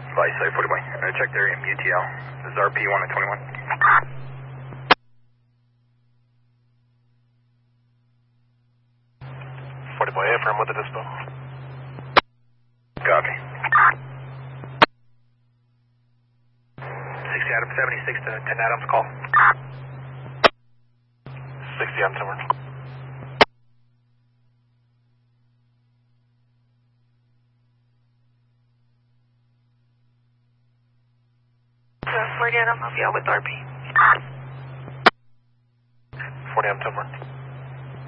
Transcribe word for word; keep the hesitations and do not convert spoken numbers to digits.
Vice side forty boy. Uh, check their M U T L. This is R P one at twenty-one. forty boy, affirm with the dispo. Copy. sixty Adams, seventy-six to ten Adams, call. sixty Adams, somewhere. forty Adams, I'll be out with R P. forty Adams, somewhere.